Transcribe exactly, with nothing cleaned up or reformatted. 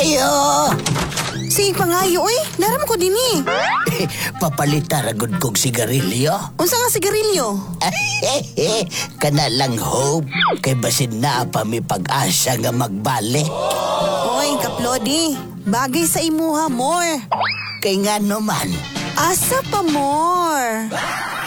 Ayo! Sige pangayo oy, naram ko din eh. Papalita ragod kong sigarilyo. Unsa nga sigarilyo? Kana lang hope, kay basin na pa mi pag-asa nga magbalik. Oy, kaplodi, bagay sa imuha more. Kay nga naman. Asa pa more?